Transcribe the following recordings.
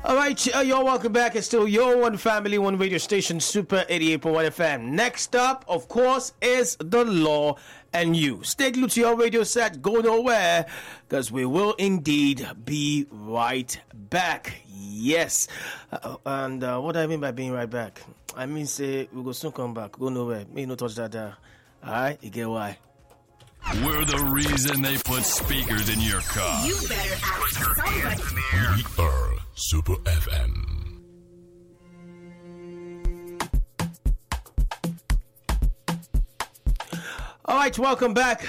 All right, y'all, welcome back. It's still your one family, one radio station, Super 88.1 FM. Next up, of course, is The Law and You. Stay glued to your radio set. Go nowhere, because we will indeed be right back. Yes. And what do I mean by being right back? I mean, say, we will soon come back. Go nowhere. May no touch that there. All right? You get why? We're the reason they put speakers in your car. You better ask somebody. We are Super FM. All right, welcome back.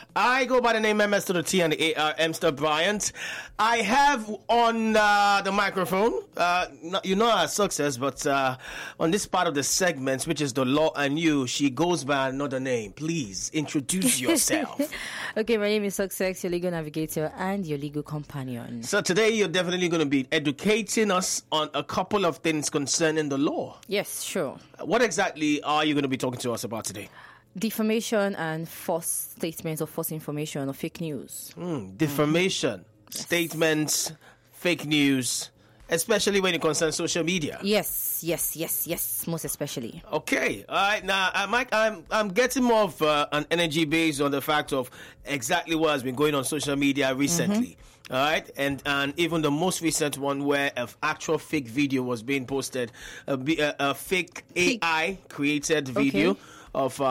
I go by the name MS to the T and the AR, Mr. Bryant. I have on the microphone, you know our success, but on this part of the segment, which is The Law and You, she goes by another name. Please introduce yourself. Okay, my name is Success, your legal navigator and your legal companion. So today you're definitely going to be educating us on a couple of things concerning the law. Yes, sure. What exactly are you going to be talking to us about today? Defamation and false statements or false information or fake news. Defamation, statements, fake news, especially when it concerns social media. Yes, most especially. Okay, all right. Now, Mike, I'm getting more of an energy based on the fact of exactly what has been going on social media recently. All right, and even the most recent one where an actual fake video was being posted, a fake AI created video. Okay. Of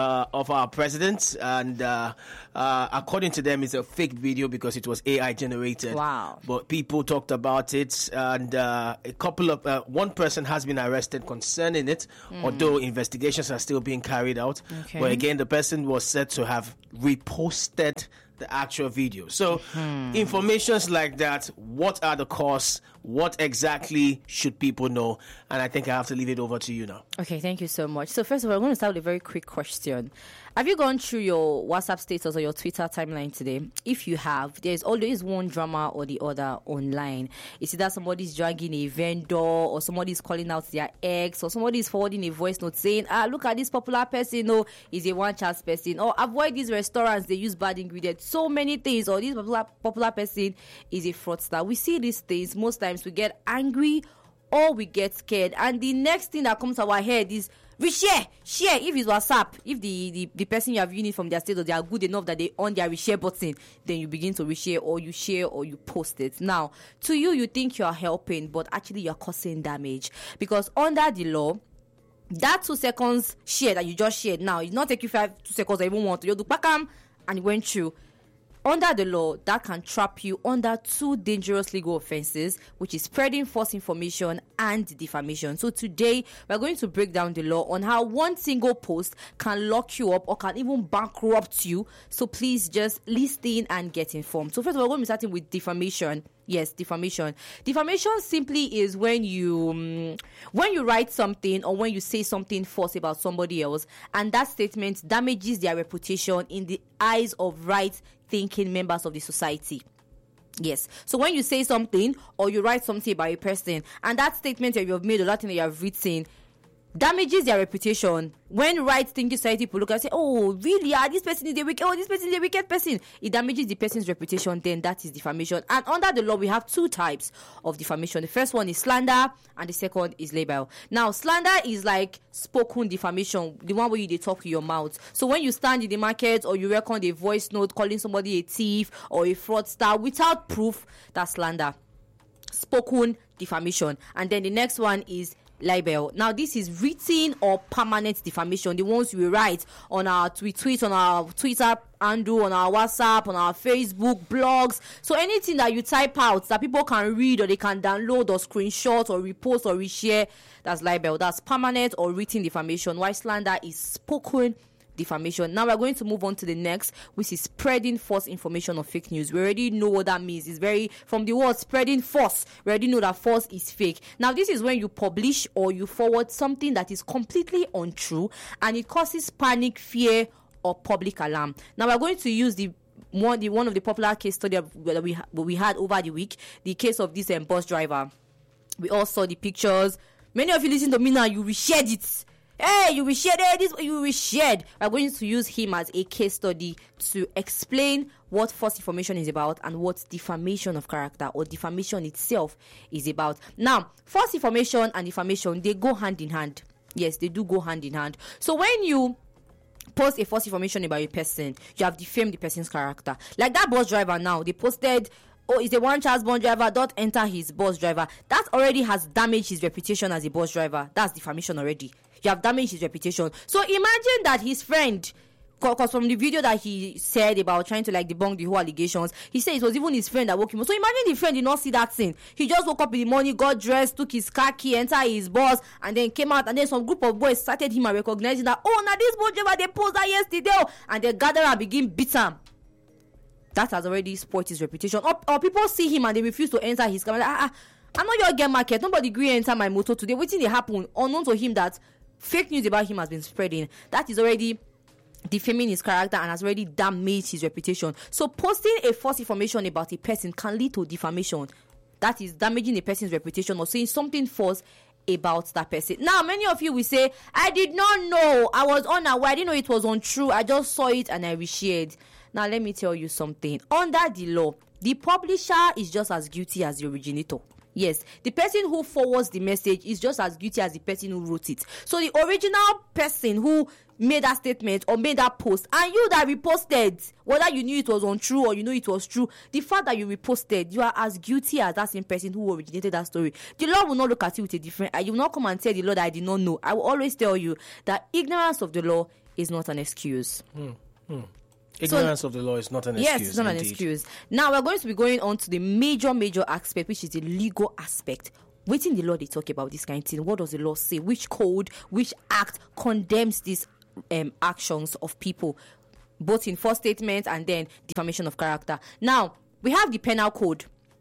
our president, and according to them, it's a fake video because it was AI generated. Wow! But people talked about it, and a couple of one person has been arrested concerning it, although investigations are still being carried out. Okay. But again, the person was said to have reposted the actual video. So informations like that, what are the costs? What exactly should people know? And I think I have to leave it over to you now. Okay, thank you so much. So first of all, I'm going to start with a very quick question. Have you gone through your WhatsApp status or your Twitter timeline today? If you have, there's always one drama or the other online. It's either somebody's dragging a vendor, or somebody's calling out their ex, or somebody's forwarding a voice note saying, look at this popular person, is a one-chance person, or avoid these restaurants, they use bad ingredients, so many things, or this popular person is a fraudster. We see these things, most times we get angry or we get scared, and the next thing that comes to our head is we share if it's WhatsApp, if the person you have viewed it from their status, they are good enough that they on their reshare button, then you begin to reshare, or you share, or you post it. Now, to you think you are helping, but actually you are causing damage, because under the law, that 2 seconds share that you just shared now, it not take you 2 seconds or even want to, you do pakam and it went through. Under the law, that can trap you under 2 dangerous legal offenses, which is spreading false information and defamation. So today, we're going to break down the law on how one single post can lock you up or can even bankrupt you. So please just listen and get informed. So first of all, we're going to be starting with defamation. Yes, defamation. Defamation simply is when you write something or when you say something false about somebody else, and that statement damages their reputation in the eyes of right-thinking members of the society. Yes. So when you say something or you write something about a person, and that statement that you have made or that thing that you have written damages their reputation, when right-thinking society people look and say, oh, really? This person is a wicked, this person is a wicked person. It damages the person's reputation, then that is defamation. And under the law, we have 2 types of defamation. The first one is slander, and the second is libel. Now, slander is like spoken defamation, the one where you talk with your mouth. So when you stand in the market or you record a voice note calling somebody a thief or a fraudster without proof, that's slander. Spoken defamation. And then the next one is libel. Now, this is written or permanent defamation, the ones we write on our tweet on our Twitter handle, on our WhatsApp, on our Facebook, blogs. So anything that you type out that people can read or they can download or screenshot or repost or reshare, that's libel. That's permanent or written defamation, while slander is spoken defamation. Now we're going to move on to the next, which is spreading false information or fake news. We already know what that means. It's very, from the word spreading false, we already know that false is fake. Now this is when you publish or you forward something that is completely untrue and it causes panic, fear, or public alarm. Now we're going to use one of the popular case study that we had over the week, the case of this bus driver. We all saw the pictures. Many of you listen to me now, you reshared it. Hey, you will share this, you will share. We're going to use him as a case study to explain what false information is about and what defamation of character or defamation itself is about. Now, false information and defamation, they go hand in hand. Yes, they do go hand in hand. So when you post a false information about a person, you have defamed the person's character. Like that bus driver now, they posted, oh, it's a one chance bus driver, don't enter his bus driver. That already has damaged his reputation as a bus driver. That's defamation already. You have damaged his reputation. So imagine that his friend, because from the video that he said about trying to like debunk the whole allegations, he said it was even his friend that woke him up. So imagine the friend did not see that thing. He just woke up in the morning, got dressed, took his car key, entered his bus, and then came out, and then some group of boys started him and recognizing that, oh, now this bus driver, they posted that yesterday, and they gather and begin beat him. That has already spoiled his reputation. Or people see him and they refuse to enter his car. Like, I'm not your game market. Nobody agree enter my motor today. Waiting they happen, unknown to him that fake news about him has been spreading. That is already defaming his character and has already damaged his reputation. So posting a false information about a person can lead to defamation. That is damaging a person's reputation or saying something false about that person. Now, many of you will say, I did not know, I was unaware, I didn't know it was untrue, I just saw it and I reshared. Now, let me tell you something. Under the law, the publisher is just as guilty as the originator. Yes, the person who forwards the message is just as guilty as the person who wrote it. So the original person who made that statement or made that post, and you that reposted, whether you knew it was untrue or you know it was true, the fact that you reposted, you are as guilty as that same person who originated that story. The law will not look at you with a different eye. You will not come and tell the law that I did not know. I will always tell you that ignorance of the law is not an excuse. Ignorance of the law is not an excuse. Yes, it's not an excuse. Now we're going to be going on to the major aspect, which is the legal aspect. Within the law, they talk about this kind of thing. What does the law say? Which code, which act condemns these actions of people, both in false statements and then defamation of character? Now, we have the penal code.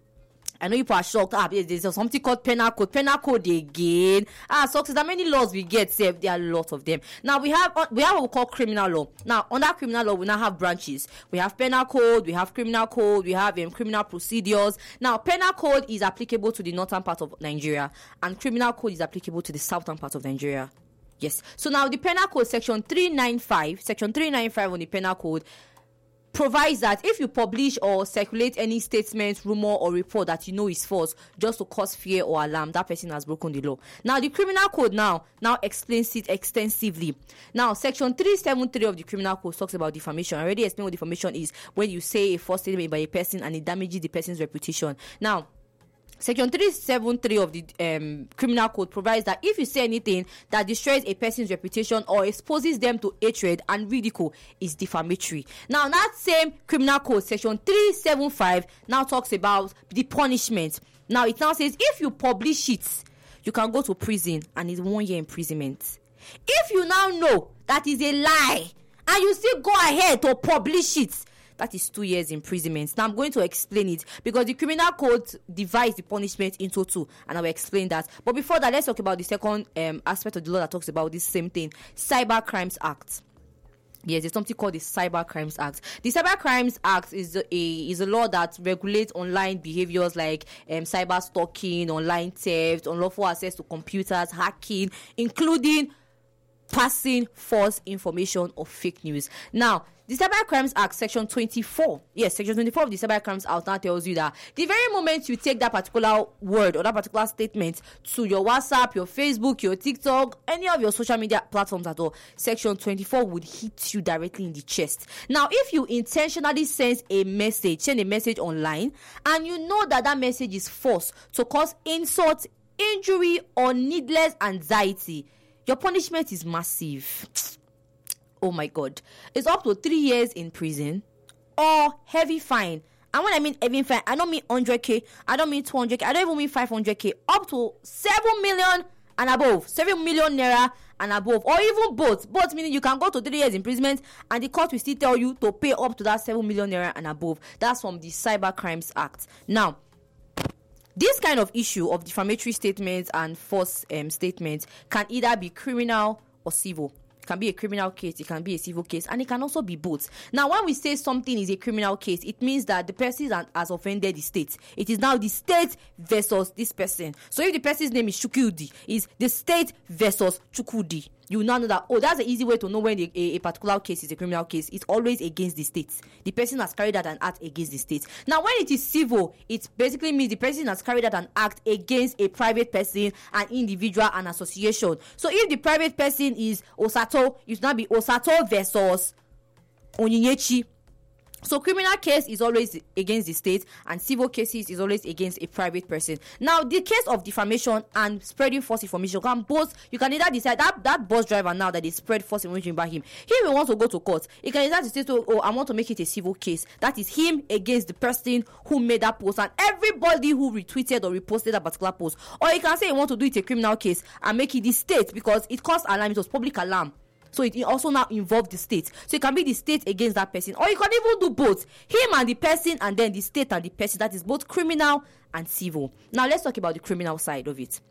I know people are shocked. There's something called penal code. Penal code again. So there are many laws we get. There are lots of them. Now we have what we call criminal law. Now under criminal law, we now have branches. We have penal code. We have criminal code. We have criminal procedures. Now penal code is applicable to the northern part of Nigeria, and criminal code is applicable to the southern part of Nigeria. Yes. So now the penal code, section 395 on the penal code, provides that if you publish or circulate any statement, rumor, or report that you know is false, just to cause fear or alarm, that person has broken the law. Now, the criminal code now explains it extensively. Now, section 373 of the criminal code talks about defamation. I already explained what defamation is, when you say a false statement by a person and it damages the person's reputation. Now, section 373 of the criminal code provides that if you say anything that destroys a person's reputation or exposes them to hatred and ridicule, is defamatory. Now, that same criminal code, section 375, now talks about the punishment. Now, it now says if you publish it, you can go to prison and it's 1 year imprisonment. If you now know that is a lie and you still go ahead to publish it, that is 2 years imprisonment. Now I'm going to explain it because the criminal code divides the punishment into two, and I will explain that. But before that, let's talk about the second aspect of the law that talks about this same thing: Cyber Crimes Act. Yes, there's something called the Cyber Crimes Act. The Cyber Crimes Act is a law that regulates online behaviors like cyber stalking, online theft, unlawful access to computers, hacking, including passing false information or fake news. Now, the Cyber Crimes Act, section 24, section 24 of the Cyber Crimes Act now tells you that the very moment you take that particular word or that particular statement to your WhatsApp, your Facebook, your TikTok, any of your social media platforms at all, section 24 would hit you directly in the chest. Now, if you intentionally send a message online, and you know that that message is false to cause insult, injury, or needless anxiety, your punishment is massive. Oh my God. It's up to 3 years in prison or heavy fine. And when I mean heavy fine, I don't mean 100K, I don't mean 200K, I don't even mean 500K, up to 7 million and above, 7 million naira and above, or even both. Both meaning you can go to 3 years imprisonment and the court will still tell you to pay up to that 7 million naira and above. That's from the Cyber Crimes Act. Now, this kind of issue of defamatory statements and false statements can either be criminal or civil. It can be a criminal case, it can be a civil case, and it can also be both. Now, when we say something is a criminal case, it means that the person has offended the state. It is now the state versus this person. So if the person's name is Chukwudi, it's the state versus Chukwudi. you will now know that, that's an easy way to know when a particular case is a criminal case. It's always against the state. The person has carried out an act against the state. Now, when it is civil, it basically means the person has carried out an act against a private person, an individual, an association. So if the private person is Osato, it will now be Osato versus Onyinyechi. So criminal case is always against the state, and civil cases is always against a private person. Now, the case of defamation and spreading false information you can either decide that bus driver now that they spread false information about him, he will want to go to court. He can either say, I want to make it a civil case. That is him against the person who made that post and everybody who retweeted or reposted that particular post. Or he can say he want to do it a criminal case and make it the state because it caused alarm. It was public alarm. So it also now involves the state. So it can be the state against that person. Or you can even do both. Him and the person, and then the state and the person. That is both criminal and civil. Now let's talk about the criminal side of it.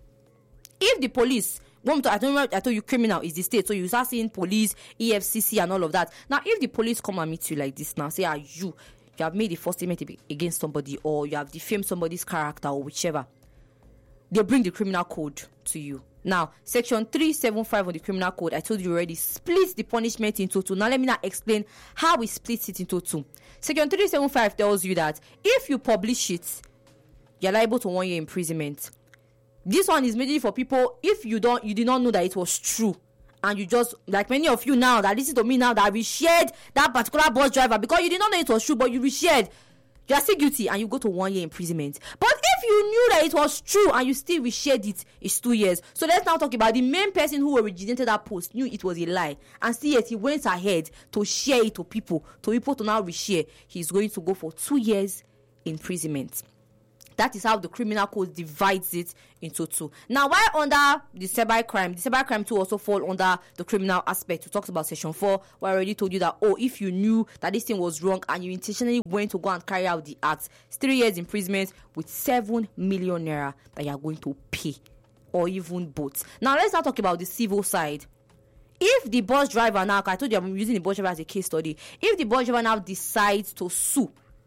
If the police, I told you criminal is the state. So you start seeing police, EFCC and all of that. Now if the police come and meet you like this now, say, you have made a false statement against somebody, or you have defamed somebody's character, or whichever, they bring the criminal code to you. Now, section 375 of the criminal code, I told you already, splits the punishment into two. Now, let me now explain how we split it into two. Section 375 tells you that if you publish it, you're liable to 1 year imprisonment. This one is mainly for people, if you did not know that it was true, and you just, like many of you now that listen to me now, that we shared that particular bus driver because you did not know it was true, but you reshared. You are still guilty and you go to 1 year imprisonment. But if you knew that it was true and you still reshared it, it's 2 years. So let's now talk about the main person who originated that post, knew it was a lie, and still yet he went ahead to share it to people to now reshare. He's going to go for 2 years imprisonment. That is how the criminal code divides it into two. Now, while under the cybercrime too also fall under the criminal aspect. We talked about section 4, where I already told you that, if you knew that this thing was wrong and you intentionally went to go and carry out the act, it's 3 years imprisonment with 7 million naira that you are going to pay, or even both. Now, let's now talk about the civil side. If the bus driver now, I told you I'm using the bus driver as a case study. If the bus driver now decides to sue,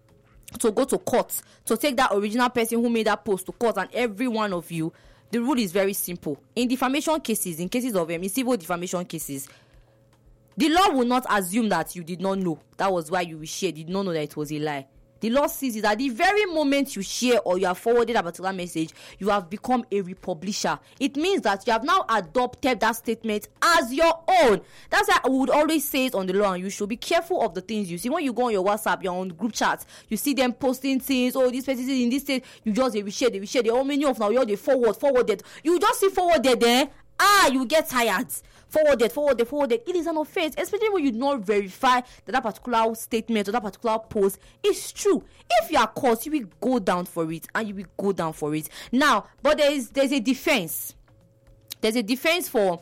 to go to court, to take that original person who made that post to court, and every one of you, the rule is very simple. In defamation cases, in cases of in civil defamation cases, the law will not assume that you did not know. That was why you shared, did not know that it was a lie. The law sees it at the very moment you share or you have forwarded a particular message, you have become a republisher. It means that you have now adopted that statement as your own. That's why I would always say it on the law, and you should be careful of the things you see. When you go on your WhatsApp, you're on group chats, you see them posting things, this person is in this state, you just they reshare, many of now you they forwarded. You just see forwarded there, you get tired. Forwarded. It is an offense, especially when you not verify that particular statement or that particular post is true. If you are caught, you will go down for it, and you will go down for it. Now, but there's a defense. There's a defense for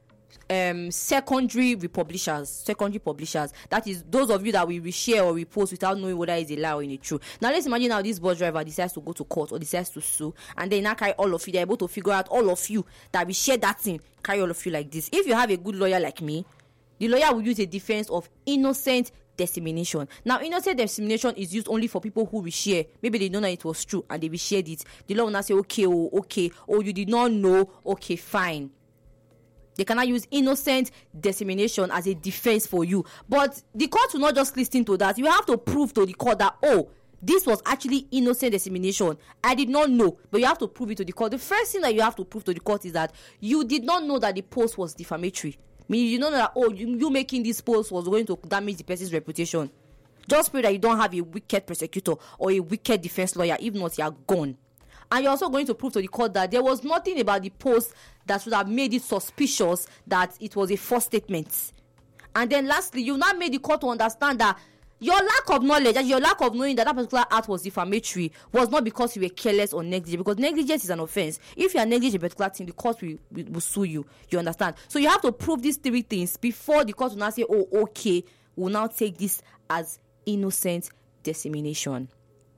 secondary publishers. That is those of you that will reshare or repost without knowing whether it's a lie or in a true. Now let's imagine now this bus driver decides to go to court or decides to sue, and then now carry all of you. They're able to figure out all of you that we share that thing, carry all of you like this. If you have a good lawyer like me, the lawyer will use a defense of innocent dissemination. Now, innocent dissemination is used only for people who reshare. Maybe they don't know it was true and they reshared it. The law will now say, okay, you did not know, okay, fine. They cannot use innocent dissemination as a defense for you. But the court will not just listen to that. You have to prove to the court that, this was actually innocent dissemination. I did not know, but you have to prove it to the court. The first thing that you have to prove to the court is that you did not know that the post was defamatory. Meaning you don't know that, you making this post was going to damage the person's reputation. Just pray that you don't have a wicked prosecutor or a wicked defense lawyer. If not, you are gone. And you're also going to prove to the court that there was nothing about the post that should have made it suspicious that it was a false statement. And then lastly, you now made the court to understand that your lack of knowledge and your lack of knowing that particular act was defamatory was not because you were careless or negligent, because negligence is an offense. If you are negligent in a particular thing, the court will sue you. You understand? So you have to prove these three things before the court will now say, okay, we'll now take this as innocent dissemination.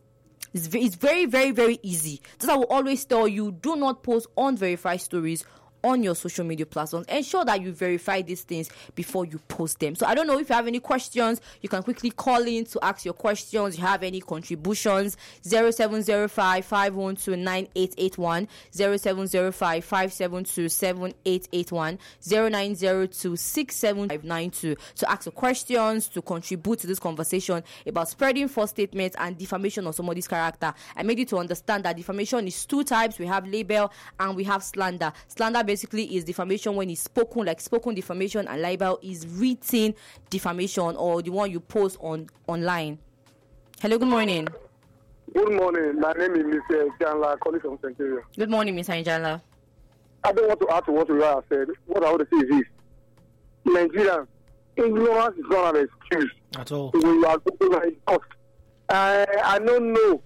It's very, very, very easy. That's why I will always tell you, do not post unverified stories on your social media platforms. Ensure that you verify these things before you post them. So I don't know if you have any questions, you can quickly call in to ask your questions. You have any contributions, 0705 512 9881, 0705 572 7881, 0902 67592 to ask your questions, to contribute to this conversation about spreading false statements and defamation of somebody's character. I made you to understand that defamation is two types. We have libel and we have slander. Slander basically is defamation when it's spoken, like spoken defamation, and libel is written defamation, or the one you post online. Hello, good morning. Good morning. My name is Mr. Janla, calling from Centurion. Good morning, Mr. Janla. I don't want to add to what you have said. What I want to say is this. Nigerians, ignorance is not an excuse. At all. When you are going to cost. I don't know.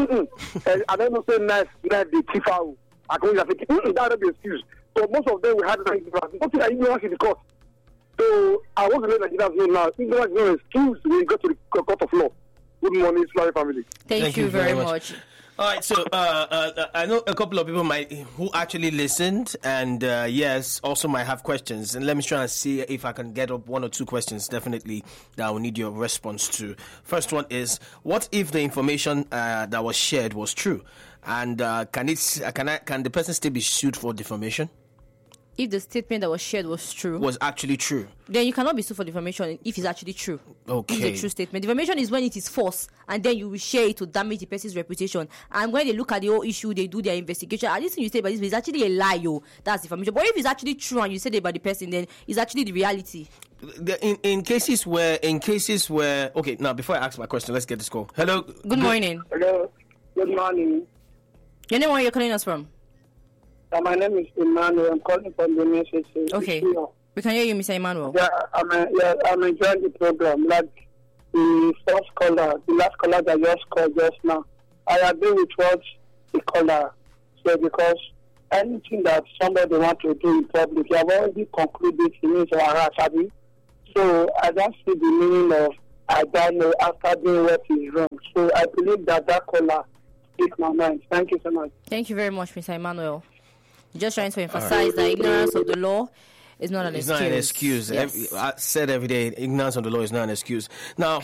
I don't know say nice the chief out. I can't think that would be an excuse. So most of them will have that ignorance. What is ignorance in the court? So I want to let Nigerians know now, ignorance is not an excuse when you go to the court of law. Good morning, Islamic family. Thank you very much. All right, so I know a couple of people who actually listened, and yes, also might have questions. And let me try and see if I can get up one or two questions, definitely, that I will need your response to. First one is, what if the information that was shared was true? And can the person still be sued for defamation? If the statement that was shared was true, was actually true, then you cannot be sued for defamation if it's actually true. Okay. If it's a true statement. Defamation is when it is false, and then you will share it to damage the person's reputation. And when they look at the whole issue, they do their investigation. And this thing you say about this is actually a lie, that's defamation. But if it's actually true and you said it about the person, then it's actually the reality. In cases where, okay, now before I ask my question, let's get this call. Hello. Good morning. Hello. Good morning. Your name, where you're calling us from? My name is Emmanuel. I'm calling from the message. Okay. We can hear you, Mr. Emmanuel. Yeah, I'm enjoying the program. Like the last caller that just called just now. I agree with what the caller said, because anything that somebody wants to do in public, you have already concluded it means harassment. So I don't see the meaning of I don't know after doing what is wrong. So I believe that caller speaks my mind. Thank you so much. Thank you very much, Mr. Emmanuel. Just trying to emphasize that ignorance of the law is not an excuse. It's not an excuse. Yes. I said every day, ignorance of the law is not an excuse. Now,